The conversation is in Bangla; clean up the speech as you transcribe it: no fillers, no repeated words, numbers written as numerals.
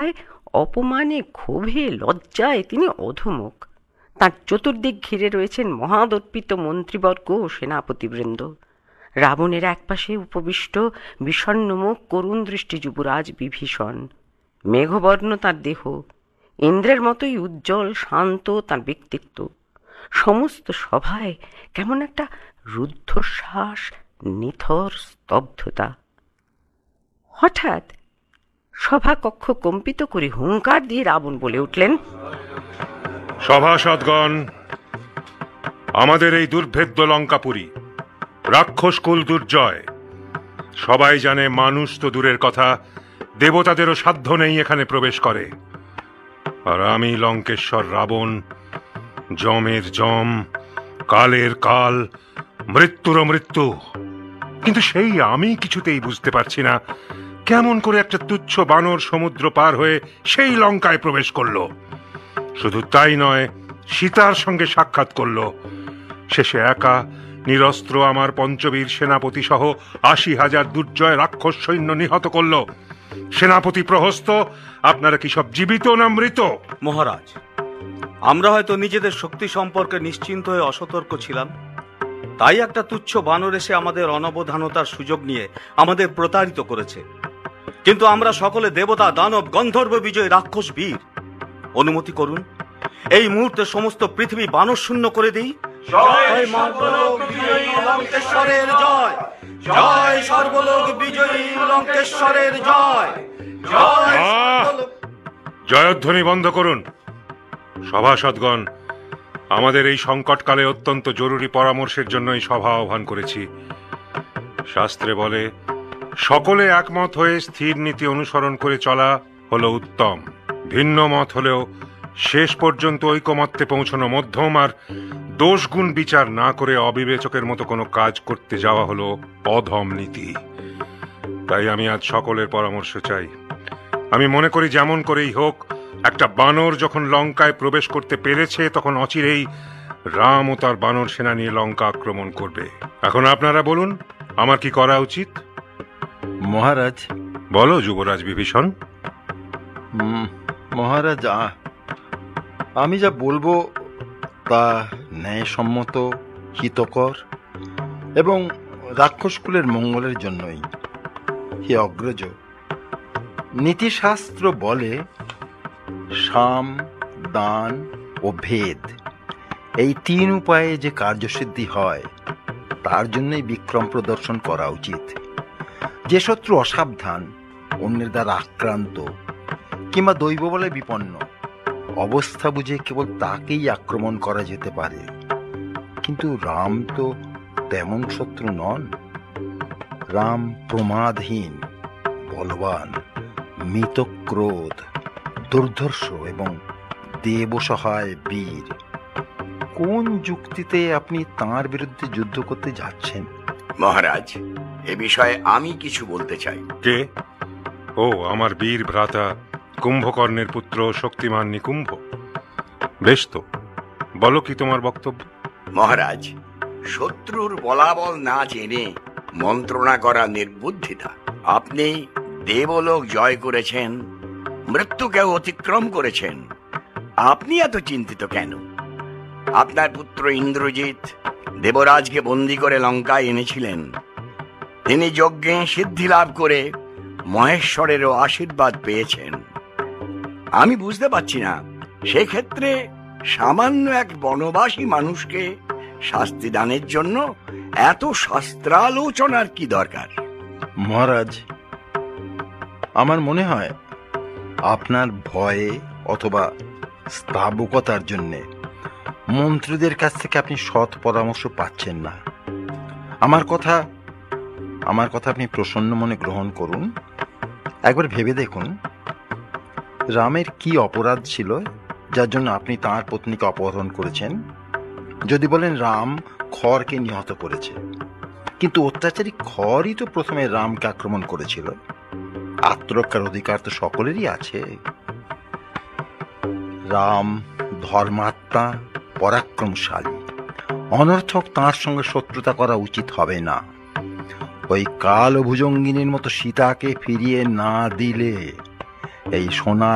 অসহায়, অপমানে, ক্ষোভে, লজ্জায় তিনি অধমুখ। তাঁর চতুর্দিক ঘিরে রয়েছেন মহাদর্পিত মন্ত্রীবর্গ ও সেনাপতিবৃন্দ। রাবণের একপাশে উপবিষ্ট বিষণ্ণমুখ করুণ দৃষ্টি যুবরাজ বিভীষণ। মেঘবর্ণ তাঁর দেহ, ইন্দ্রের মতোই উজ্জ্বল শান্ত তাঁর ব্যক্তিত্ব। সমস্ত সভায় কেমন একটা রুদ্ধশ্বাস, নিথর স্তব্ধতা। হঠাৎ সভাকক্ষ কম্পিত করে হুঙ্কার দিয়ে রাবণ বলে উঠলেন, সভাসদগণ, আমাদের এই দুর্ভেদ্য লঙ্কাপুরী, রাক্ষসকুল দুর্জয়। সবাই জানে মানুষ তো দূরের কথা, দেবতাদেরও সাধ্য নেই এখানে প্রবেশ করে। আর আমি লঙ্কেশ্বর রাবণ, যমের যম, কালের কাল, মৃত্যুরও মৃত্যু। কিন্তু সেই আমি কিছুতেই বুঝতে পারছি না কেমন করে একটা তুচ্ছ বানর সমুদ্র পার হয়ে সেই লঙ্কায় প্রবেশ করলো। শুধু তাই নয়, সীতার সঙ্গে সাক্ষাৎ করল। শেষে একা নিরস্ত্র আমার পঞ্চবীর সেনাপতি সহ ৮০,০০০ দুর্জয় রাক্ষস সৈন্য নিহত করল। সেনাপতি প্রহস্ত, আপনারা কি সব জীবিত না মৃত? মহারাজ, আমরা হয়তো নিজেদের শক্তি সম্পর্কে নিশ্চিন্ত হয়ে অসতর্ক ছিলাম, তাই একটা তুচ্ছ বানর এসে আমাদের অনবধানতার সুযোগ নিয়ে আমাদের প্রতারিত করেছে। কিন্তু আমরা সকলে দেবতা, দানব, গন্ধর্ব বিজয় রাক্ষস বীর। অনুমতি করুন এই মুহূর্তে সমস্ত পৃথিবী বানর শূন্য করে দিই। জয় সর্বলোক বিজয়ী লঙ্কেশ্বরের জয়, জয় সর্বলোক বিজয়ী লঙ্কেশ্বরের জয়, জয়। জয়ধ্বনি বন্ধ করুন। সভাসদগণ, আমাদের এই সংকটকালে অত্যন্ত জরুরি পরামর্শের জন্য এই সভা আহ্বান করেছি। শাস্ত্রে বলে, সকলে একমত হয়ে স্থির নীতি অনুসরণ করে চলা হলো উত্তম। ভিন্ন মত হলেও শেষ পর্যন্ত ঐকমত্যে পৌঁছানো মধ্যম, আর দোষ গুণ বিচার না করে অবিবেচকের মতো কোনো কাজ করতে যাওয়া হলো অধম নীতি। তাই আমি আজ সকলের পরামর্শ চাই। আমি মনে করি যেমন করেই হোক, একটা বানর যখন লঙ্কায় প্রবেশ করতে পেরেছে, তখন অচিরেই রাম ও তার বানর সেনা নিয়ে লঙ্কা আক্রমণ করবে। এখন আপনারা বলুন, আমার কি করা উচিত? মহারাজ। বলো যুবরাজ বিভীষণ। মহারাজ, আমি যা বলবো তা ন্যায়সম্মত, হিতকর এবং রাক্ষসকুলের মঙ্গলের জন্যই। হে অগ্রজ, নীতিশাস্ত্র বলে সাম, দান ও ভেদ এই ৩ উপায়ে যে কার্যসিদ্ধি হয় তার জন্যই বিক্রম প্রদর্শন করা উচিত। যে শত্রু অসাবধান, অন্যের দ্বারা আক্রান্ত কিংবা দৈব বলে বিপন্ন, অবস্থা বুঝে কেবল তাকেই আক্রমণ করা যেতে পারে। কিন্তু রাম তো তেমন শত্রু নন। রাম প্রমাদহীন, বলবান, মিতক্রোধ, দুর্ধর্ষ এবং দেবসহায় বীর। কোন যুক্তিতে আপনি তাঁর বিরুদ্ধে যুদ্ধ করতে যাচ্ছেন? মহারাজ, এ বিষয়ে আমি কিছু বলতে চাই। কে? ও আমার বীর ভ্রাতা কুম্ভকর্ণের পুত্র শক্তিমান নিকুম্ভ। বেশ, তো বলো কি তোমার বক্তব্য? মহারাজ, শত্রুর বলাবল না জেনে মন্ত্রণা করা নির্বুদ্ধিতা। আপনি দেবলোক জয় করেছেন, মৃত্যুকেও অতিক্রম করেছেন, আপনি এত চিন্তিত কেন? আপনার পুত্র ইন্দ্রজিৎ দেবরাজকে বন্দী করে লঙ্কায় এনেছিলেন। তিনি যজ্ঞে সিদ্ধি লাভ করে মহেশ্বরেরও আশীর্বাদ পেয়েছেন। আমি বুঝতে পারছি না সেক্ষেত্রে সামান্য এক বনবাসী মানুষকে শাস্তি দানের জন্য এত শাস্ত্রালোচনার কি দরকার? মহারাজ, আমার মনে হয় আপনার ভয়ে অথবা স্থাবকতার জন্যে মন্ত্রীদের কাছ থেকে আপনি সৎ পরামর্শ পাচ্ছেন না। আমার কথা আপনি প্রসন্ন মনে গ্রহণ করুন। একবার ভেবে দেখুন, রামের কি অপরাধ ছিল যার জন্য আপনি তাঁর পত্নীকে অপহরণ করেছেন? যদি বলেন রাম খরকে নিহত করেছে, কিন্তু অত্যাচারী খরই তো প্রথমে রামকে আক্রমণ করেছিল। আত্মরক্ষার অধিকার তো সকলেরই আছে। রাম ধর্মাত্মা, পরাক্রমশালী, অনর্থক তাঁর সঙ্গে শত্রুতা করা উচিত হবে না। ওই কাল ভুজঙ্গিনীর মতো সীতাকে ফিরিয়ে না দিলে এই সোনা